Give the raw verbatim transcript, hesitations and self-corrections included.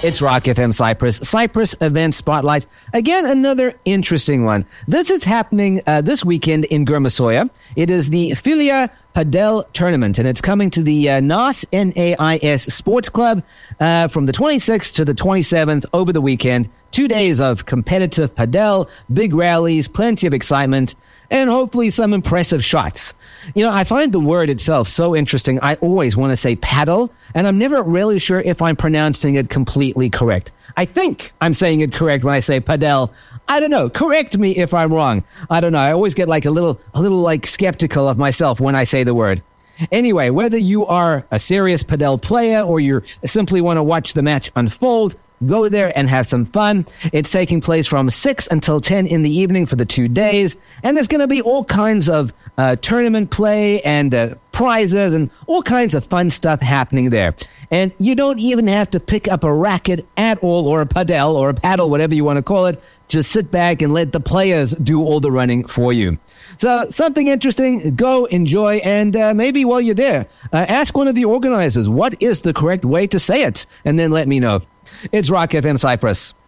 It's Rock F M Cyprus, Cyprus Event Spotlight. Again, another interesting one. This is happening uh, this weekend in Germisoya. It is the Filia Padel Tournament, and it's coming to the uh, N A S, N A I S Sports Club uh, from the twenty-sixth to the twenty-seventh over the weekend. Two days of competitive padel, big rallies, plenty of excitement, and hopefully some impressive shots. You know, I find the word itself so interesting. I always want to say paddle, and I'm never really sure if I'm pronouncing it completely correct. I think I'm saying it correct when I say padel. I don't know. Correct me if I'm wrong. I don't know. I always get like a little, a little like skeptical of myself when I say the word. Anyway, whether you are a serious padel player or you simply want to watch the match unfold, go there and have some fun. It's taking place from six until ten in the evening for the two days. And there's going to be all kinds of uh, tournament play and uh, prizes and all kinds of fun stuff happening there. And you don't even have to pick up a racket at all, or a padel or a paddle, whatever you want to call it. Just sit back and let the players do all the running for you. So something interesting, go enjoy, and uh, maybe while you're there, uh, ask one of the organizers, what is the correct way to say it? And then let me know. It's Rock F M Cyprus.